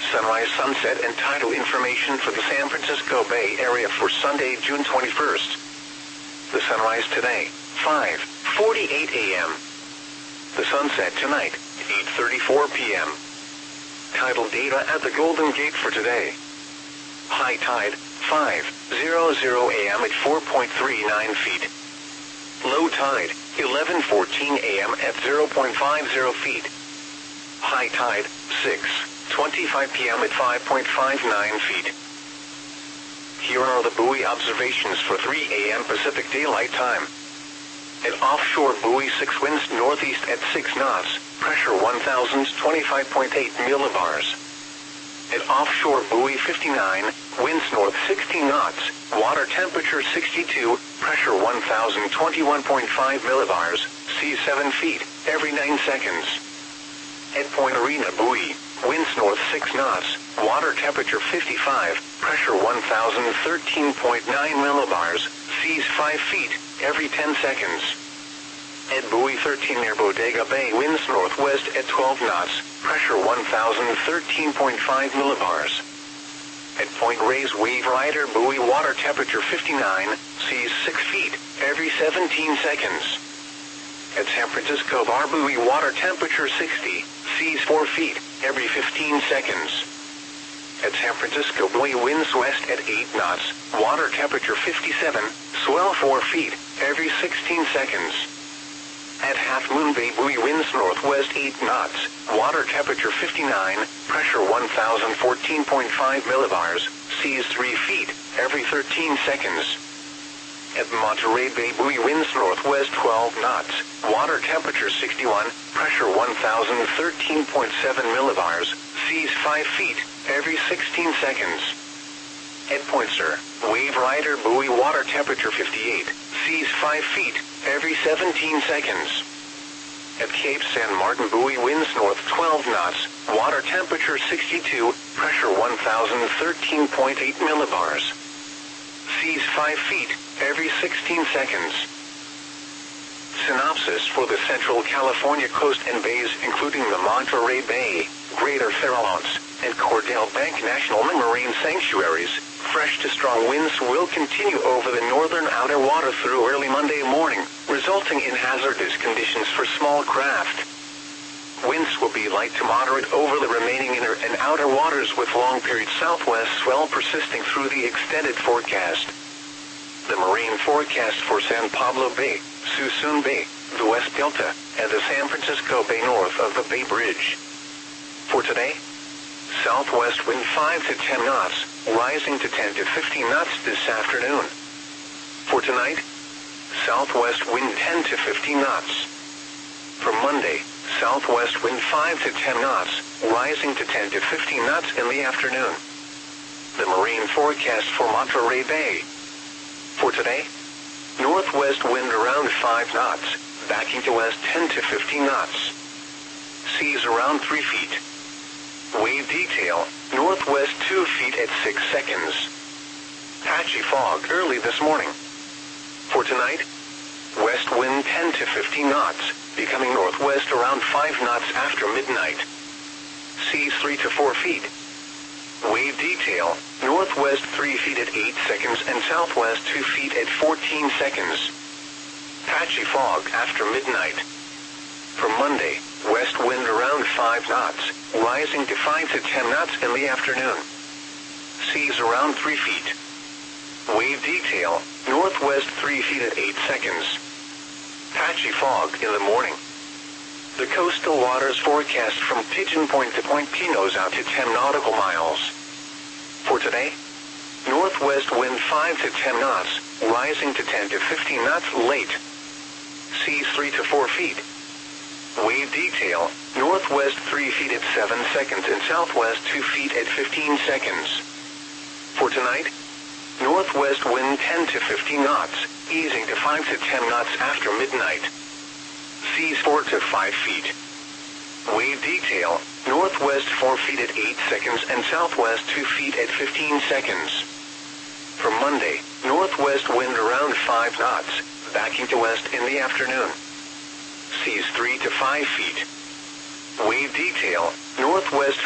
Sunrise, sunset, and tidal information for the San Francisco Bay Area for Sunday, June 21st. The sunrise today, 5:48 a.m. The sunset tonight, 8:34 p.m. Tidal data at the Golden Gate for today. High tide, 5:00 a.m. at 4.39 feet. Low tide, 11:14 a.m. at 0.50 feet. High tide, 6:25 p.m. at 5.59 feet. Here are the buoy observations for 3 a.m. Pacific Daylight Time. At offshore buoy 6, winds northeast at 6 knots, pressure 1,025.8 millibars. At offshore buoy 59, winds north 16 knots, water temperature 62, pressure 1,021.5 millibars, seas 7 feet, every 9 seconds. At Point Arena buoy, winds north 6 knots, water temperature 55, pressure 1,013.9 millibars, seas 5 feet, every 10 seconds. At buoy 13 near Bodega Bay, winds northwest at 12 knots, pressure 1,013.5 millibars. At Point Reyes Wave Rider buoy, water temperature 59, seas 6 feet, every 17 seconds. At San Francisco Bar buoy, water temperature 60, seas 4 feet, every 15 seconds. At San Francisco buoy, winds west at 8 knots, water temperature 57, swell 4 feet, every 16 seconds. At Half Moon Bay buoy, winds northwest 8 knots, water temperature 59, pressure 1,014.5 millibars, seas 3 feet, every 13 seconds. At Monterey Bay buoy, winds northwest 12 knots, water temperature 61, pressure 1,013.7 millibars, seas 5 feet, every 16 seconds. At Point Sur, Wave Rider buoy, water temperature 58, seas 5 feet, every 17 seconds. At Cape San Martin buoy, winds north 12 knots, water temperature 62, pressure 1,013.8 millibars. Seas 5 feet, every 16 seconds. Synopsis for the Central California coast and bays, including the Monterey Bay, Greater Farallones, and Cordell Bank National Marine Sanctuaries. Fresh to strong winds will continue over the northern outer water through early Monday morning, resulting in hazardous conditions for small craft. Winds will be light to moderate over the remaining inner and outer waters, with long-period southwest swell persisting through the extended forecast. The marine forecast for San Pablo Bay, Suisun Bay, the West Delta, and the San Francisco Bay north of the Bay Bridge. For today, southwest wind 5 to 10 knots, rising to 10 to 15 knots this afternoon. For tonight, southwest wind 10 to 15 knots. For Monday, southwest wind 5 to 10 knots, rising to 10 to 15 knots in the afternoon. The marine forecast for Monterey Bay. For today, northwest wind around 5 knots, backing to west 10 to 15 knots. Seas around 3 feet. Wave detail, northwest 2 feet at 6 seconds. Patchy fog early this morning. For tonight, west wind 10 to 15 knots, becoming northwest around 5 knots after midnight. Seas 3 to 4 feet. Wave detail, northwest 3 feet at 8 seconds and southwest 2 feet at 14 seconds. Patchy fog after midnight. For Monday, west wind around 5 knots, rising to 5 to 10 knots in the afternoon. Seas around 3 feet. Wave detail, northwest 3 feet at 8 seconds. Patchy fog in the morning. The coastal waters forecast from Pigeon Point to Point Pinos out to 10 nautical miles. For today, northwest wind 5 to 10 knots, rising to 10 to 15 knots late. Seas 3 to 4 feet. Wave detail, northwest 3 feet at 7 seconds and southwest 2 feet at 15 seconds. For tonight, northwest wind 10 to 15 knots, easing to 5 to 10 knots after midnight. Seas 4 to 5 feet. Wave detail, northwest 4 feet at 8 seconds and southwest 2 feet at 15 seconds. For Monday, northwest wind around 5 knots, backing to west in the afternoon. Seas 3 to 5 feet. Wave detail, northwest